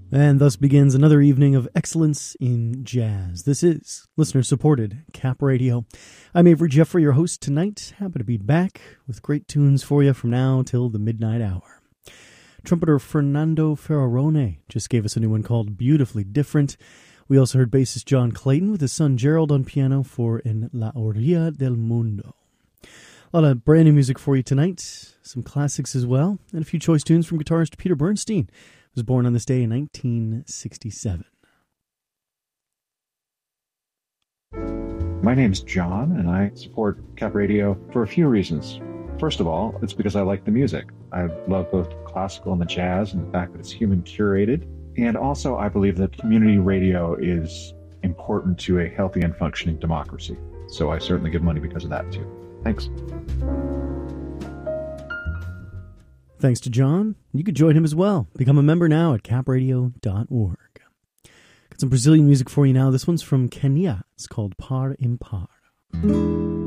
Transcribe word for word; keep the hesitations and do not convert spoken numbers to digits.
And thus begins another evening of excellence in jazz. This is listener-supported Cap Radio. I'm Avery Jeffrey, your host tonight. Happy to be back with great tunes for you from now till the midnight hour. Trumpeter Fernando Ferrarone just gave us a new one called Beautifully Different. We also heard bassist John Clayton with his son Gerald on piano for En la Orilla del Mundo. A lot of brand new music for you tonight, some classics as well, and a few choice tunes from guitarist Peter Bernstein, was born on this day in nineteen sixty-seven. My name's John, and I support Cap Radio for a few reasons. First of all, it's because I like the music. I love both classical and the jazz, and the fact that it's human curated. And also, I believe that community radio is important to a healthy and functioning democracy. So I certainly give money because of that, too. Thanks. Thanks to John. You could join him as well. Become a member now at cap radio dot org. Got some Brazilian music for you now. This one's from Kenya. It's called Par Impar.